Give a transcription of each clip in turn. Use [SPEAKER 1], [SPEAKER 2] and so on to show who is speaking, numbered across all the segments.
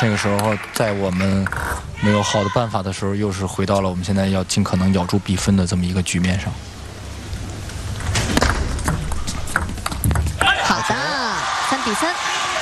[SPEAKER 1] 这个时候在我们没有好的办法的时候，又是回到了我们现在要尽可能咬住比分的这么一个局面上。
[SPEAKER 2] 好的，3比3。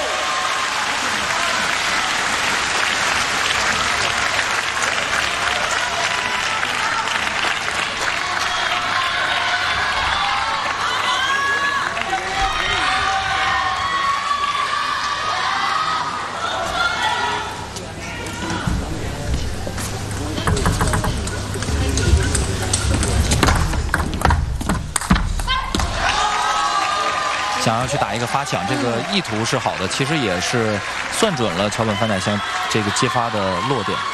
[SPEAKER 1] 想要去打一个发抢，这个意图是好的，其实也是算准了桥本帆乃香这个接发的落点。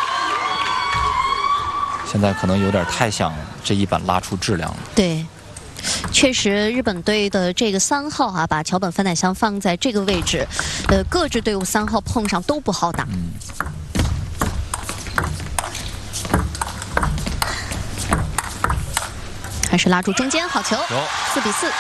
[SPEAKER 1] 现在可能有点太想这一板拉出质量了。
[SPEAKER 2] 对，确实日本队的这个3号啊，把桥本帆乃香放在这个位置，各支队伍3号碰上都不好打。还是拉住中间，好球，4比4。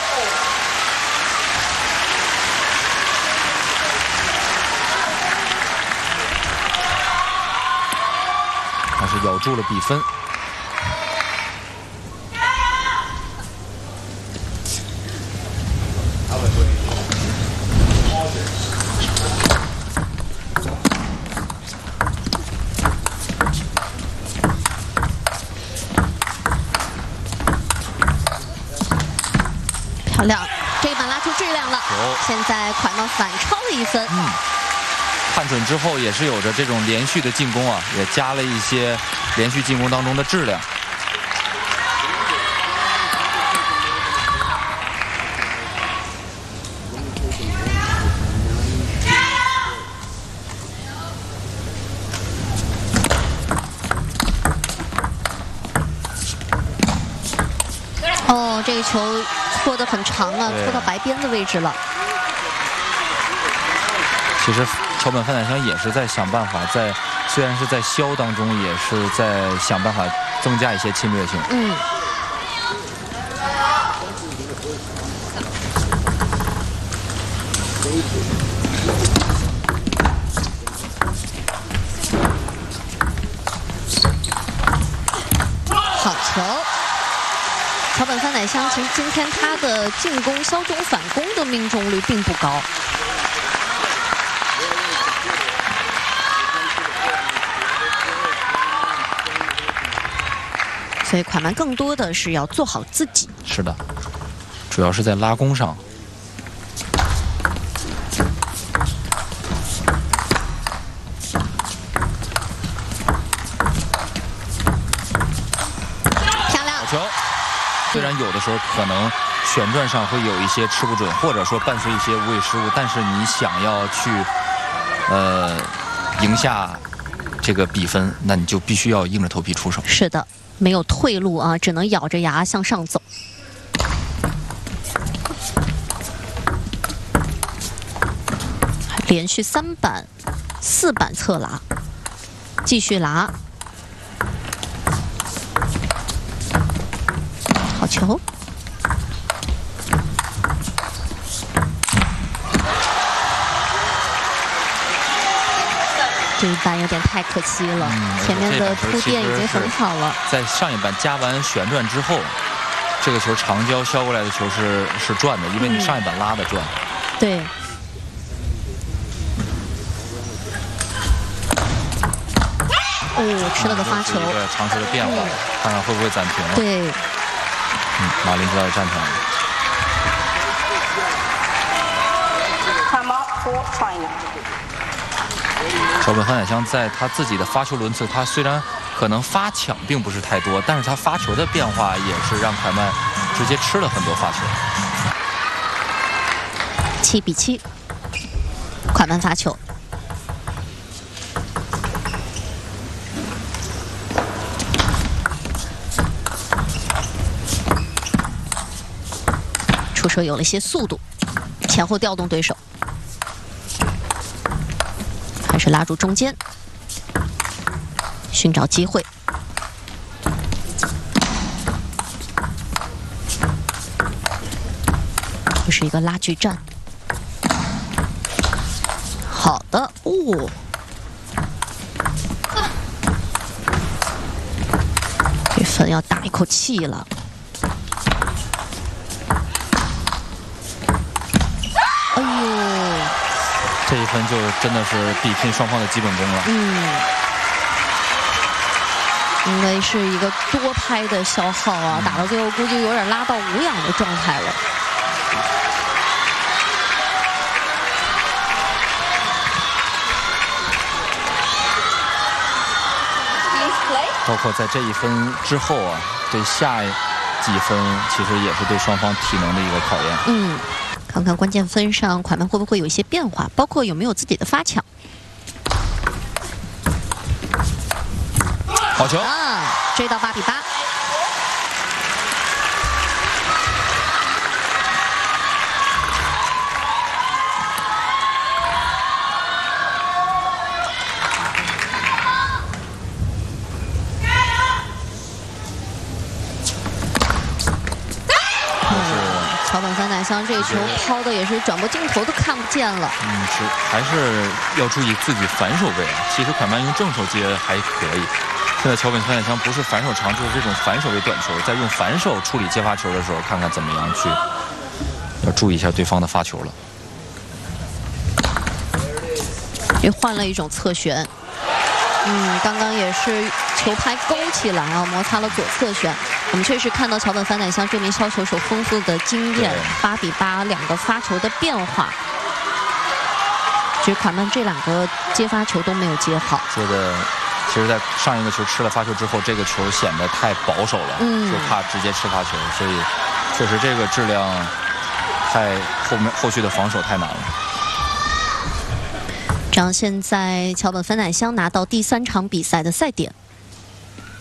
[SPEAKER 1] 还是咬住了比分。
[SPEAKER 2] 漂亮，这一板拉出质量了。现在快马反超了1分。
[SPEAKER 1] 看准之后也是有着这种连续的进攻啊，也加了一些连续进攻当中的质量。
[SPEAKER 2] 哦，这个球搓得很长啊，搓到白边的位置了。
[SPEAKER 1] 其实桥本帆乃香也是在想办法，虽然是在消当中，也是在想办法增加一些侵略性。
[SPEAKER 2] 好球！桥本帆乃香其实今天他的进攻、消中、反攻的命中率并不高。所以快慢更多的是要做好自己。
[SPEAKER 1] 是的，主要是在拉弓上。
[SPEAKER 2] 漂亮！
[SPEAKER 1] 好球！虽然有的时候可能旋转上会有一些吃不准，或者说伴随一些无谓失误，但是你想要去赢下这个比分，那你就必须要硬着头皮出手。
[SPEAKER 2] 是的。没有退路啊，只能咬着牙向上走。连续3板，4板侧拉，继续拉，好球！这一板有点太可惜了，前面的铺垫已经很好了。
[SPEAKER 1] 在上一板加完旋转之后，这个球长焦削过来的球是转的，因为你上一板拉的转。
[SPEAKER 2] 对。哦，吃了个发球。
[SPEAKER 1] 一个尝试的变化，看看会不会暂停。
[SPEAKER 2] 对。
[SPEAKER 1] 马林知道站起来了。桥本帆乃香在他自己的发球轮次，他虽然可能发抢并不是太多，但是他发球的变化也是让凯曼直接吃了很多发球。
[SPEAKER 2] 7比7，快慢发球。出手有了些速度，前后调动对手。还是拉住中间，寻找机会。这是一个拉锯战，好好的，哦。 这分要打一口气了。哎呦，
[SPEAKER 1] 这一分就真的是比拼双方的基本功了。
[SPEAKER 2] 因为是一个多拍的消耗啊，打到最后估计有点拉到无氧的状态了。
[SPEAKER 1] 包括在这一分之后啊，对下几分其实也是对双方体能的一个考验。
[SPEAKER 2] 看看关键分上蒯曼会不会有一些变化，包括有没有自己的发抢。
[SPEAKER 1] 好球
[SPEAKER 2] 啊，追到8比8。 桥本帆乃香这球抛的也是转播镜头都看不见了。
[SPEAKER 1] 还是要注意自己反手位。其实蒯曼用正手接还可以，现在桥本帆乃香不是反手长，就是这种反手位短球，在用反手处理接发球的时候，看看怎么样去，要注意一下对方的发球了。
[SPEAKER 2] 又换了一种侧旋。刚刚也是球拍勾起来啊，摩擦了左侧旋。我们确实看到桥本帆乃香这名削球手丰富的经验，8比8两个发球的变化。其实蒯曼这2个接发球都没有接好。
[SPEAKER 1] 觉得，其实，在上一个球吃了发球之后，这个球显得太保守了，就怕直接吃发球，所以确实这个质量太后续的防守太难了。
[SPEAKER 2] 这样，现在桥本帆乃香拿到第3场比赛的赛点。